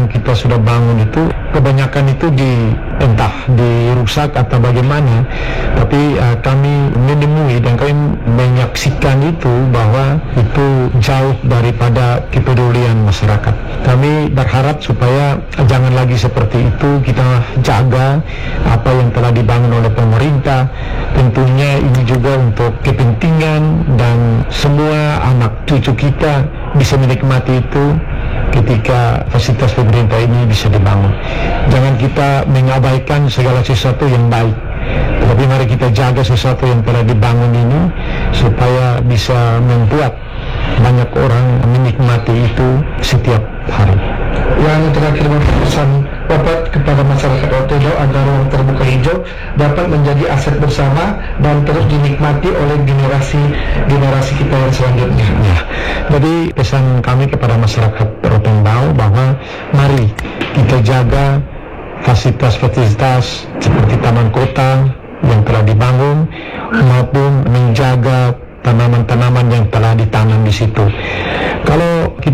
kita sudah bangun itu kebanyakan itu entah dirusak atau bagaimana, tapi kami menemui dan kami menyaksikan itu bahwa itu jauh daripada kepedulian masyarakat. Kami berharap supaya jangan lagi seperti itu, kita jaga apa yang telah dibangun oleh pemerintah. Tentunya ini juga untuk kepentingan dan semua anak cucu kita bisa menikmati itu ketika fasilitas pemerintah ini bisa dibangun. Jangan kita mengabaikan segala sesuatu yang baik, tetapi mari kita jaga sesuatu yang telah dibangun ini supaya bisa membuat banyak orang menikmati itu setiap hari. Yang terakhir, pesan Bapak kepada masyarakat Ortedo agar ruang terbuka hijau dapat menjadi aset bersama dan terus dinikmati oleh generasi kita yang selanjutnya. Ya, jadi pesan kami kepada masyarakat Rotendao bahwa mari kita jaga fasilitas-fasilitas seperti taman kota yang telah dibangun maupun menjaga tanaman-tanaman yang telah ditanam di situ. Kalau kita